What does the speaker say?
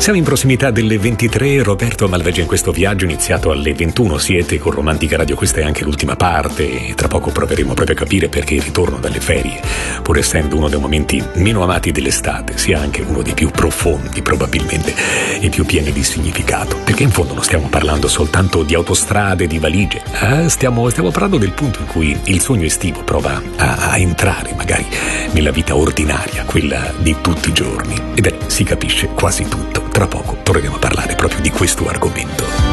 Siamo in prossimità delle 23, Roberto Malvaggia in questo viaggio iniziato alle 21. Siete con Romantica Radio, questa è anche l'ultima parte e tra poco proveremo proprio a capire perché il ritorno dalle ferie, pur essendo uno dei momenti meno amati dell'estate, sia anche uno dei più profondi probabilmente e più pieni di significato, perché in fondo non stiamo parlando soltanto di autostrade, di valigie, stiamo parlando del punto in cui il sogno estivo prova a entrare magari nella vita ordinaria, quella di tutti i giorni, ed si capisce quasi tutto. Tra poco torneremo a parlare proprio di questo argomento.